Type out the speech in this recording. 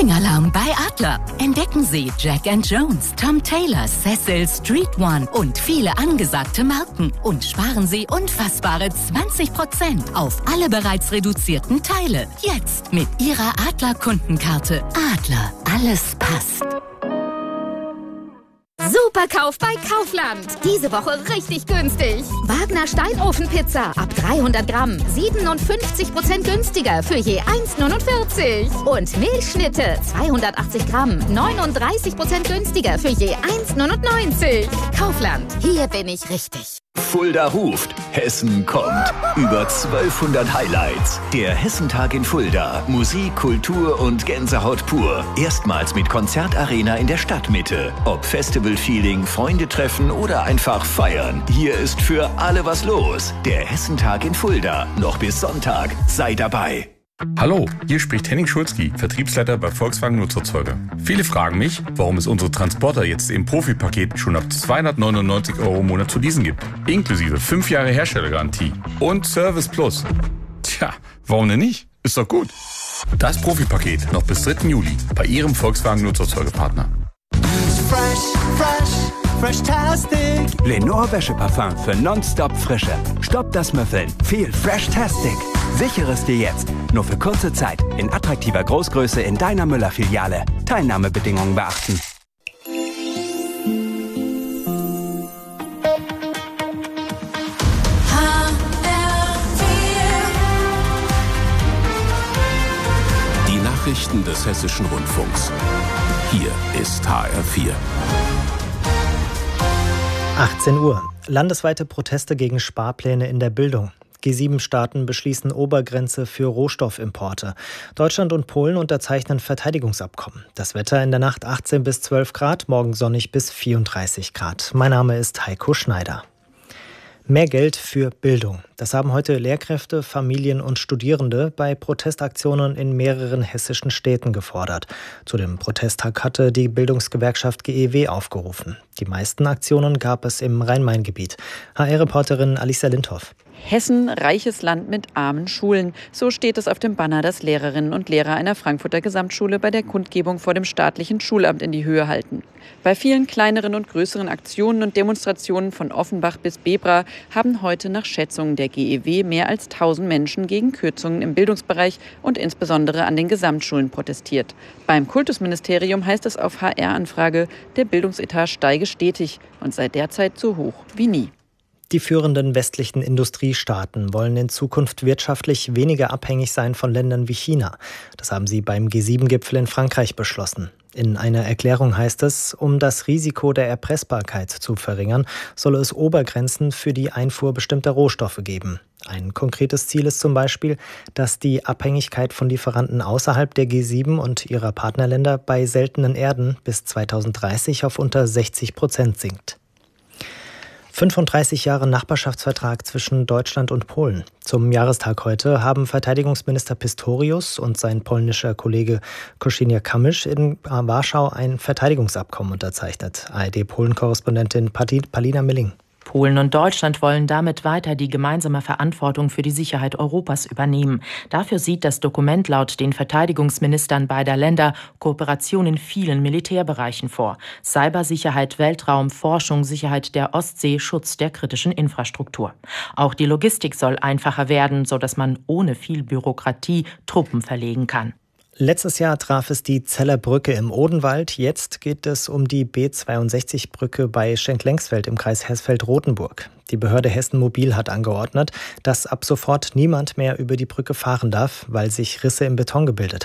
Shopping-Alarm bei Adler. Entdecken Sie Jack & Jones, Tom Taylor, Cecil, Street One und viele angesagte Marken. Und sparen Sie unfassbare 20% auf alle bereits reduzierten Teile. Jetzt mit Ihrer Adler-Kundenkarte. Adler, alles passt. Superkauf bei Kaufland. Diese Woche richtig günstig. Wagner Steinofenpizza ab 300 Gramm. 57% günstiger für je 1,49. Und Milchschnitte 280 Gramm. 39% günstiger für je 1,99. Kaufland. Hier bin ich richtig. Fulda ruft, Hessen kommt. Über 1200 Highlights. Der Hessentag in Fulda. Musik, Kultur und Gänsehaut pur. Erstmals mit Konzertarena in der Stadtmitte. Ob Festival-Feeling, Freunde treffen oder einfach feiern. Hier ist für alle was los. Der Hessentag in Fulda. Noch bis Sonntag. Sei dabei. Hallo, hier spricht Henning Schulzky, Vertriebsleiter bei Volkswagen Nutzerzeuger. Viele fragen mich, warum es unsere Transporter jetzt im Profipaket schon ab 299 € im Monat zu leasen gibt. Inklusive 5 Jahre Herstellergarantie und Service Plus. Tja, warum denn nicht? Ist doch gut. Das Profipaket noch bis 3. Juli bei Ihrem Volkswagen Nutzerzeugerpartner. Fresh-tastic. Lenore Wäscheparfum für nonstop Frische. Stopp das Müffeln. Viel Fresh-tastic. Sichere es dir jetzt. Nur für kurze Zeit. In attraktiver Großgröße in deiner Müller-Filiale. Teilnahmebedingungen beachten. Die Nachrichten des Hessischen Rundfunks. Hier ist HR4. 18 Uhr. Landesweite Proteste gegen Sparpläne in der Bildung. G7-Staaten beschließen Obergrenze für Rohstoffimporte. Deutschland und Polen unterzeichnen Verteidigungsabkommen. Das Wetter in der Nacht 18 bis 12 Grad, morgen sonnig bis 34 Grad. Mein Name ist Heiko Schneider. Mehr Geld für Bildung. Das haben heute Lehrkräfte, Familien und Studierende bei Protestaktionen in mehreren hessischen Städten gefordert. Zu dem Protesttag hatte die Bildungsgewerkschaft GEW aufgerufen. Die meisten Aktionen gab es im Rhein-Main-Gebiet. HR-Reporterin Alicia Lindhoff. Hessen, reiches Land mit armen Schulen. So steht es auf dem Banner, das Lehrerinnen und Lehrer einer Frankfurter Gesamtschule bei der Kundgebung vor dem staatlichen Schulamt in die Höhe halten. Bei vielen kleineren und größeren Aktionen und Demonstrationen von Offenbach bis Bebra haben heute nach Schätzungen der GEW mehr als 1000 Menschen gegen Kürzungen im Bildungsbereich und insbesondere an den Gesamtschulen protestiert. Beim Kultusministerium heißt es auf HR-Anfrage, der Bildungsetat steige stetig und sei derzeit so hoch wie nie. Die führenden westlichen Industriestaaten wollen in Zukunft wirtschaftlich weniger abhängig sein von Ländern wie China. Das haben sie beim G7-Gipfel in Frankreich beschlossen. In einer Erklärung heißt es, um das Risiko der Erpressbarkeit zu verringern, solle es Obergrenzen für die Einfuhr bestimmter Rohstoffe geben. Ein konkretes Ziel ist zum Beispiel, dass die Abhängigkeit von Lieferanten außerhalb der G7 und ihrer Partnerländer bei seltenen Erden bis 2030 auf unter 60% sinkt. 35 Jahre Nachbarschaftsvertrag zwischen Deutschland und Polen. Zum Jahrestag heute haben Verteidigungsminister Pistorius und sein polnischer Kollege Kosiniak-Kamysz in Warschau ein Verteidigungsabkommen unterzeichnet. ARD-Polen-Korrespondentin Palina Milling. Polen und Deutschland wollen damit weiter die gemeinsame Verantwortung für die Sicherheit Europas übernehmen. Dafür sieht das Dokument laut den Verteidigungsministern beider Länder Kooperation in vielen Militärbereichen vor. Cybersicherheit, Weltraum, Forschung, Sicherheit der Ostsee, Schutz der kritischen Infrastruktur. Auch die Logistik soll einfacher werden, sodass man ohne viel Bürokratie Truppen verlegen kann. Letztes Jahr traf es die Zeller Brücke im Odenwald. Jetzt geht es um die B62-Brücke bei Schenk-Lengsfeld im Kreis Hersfeld-Rotenburg. Die Behörde Hessen Mobil hat angeordnet, dass ab sofort niemand mehr über die Brücke fahren darf, weil sich Risse im Beton gebildet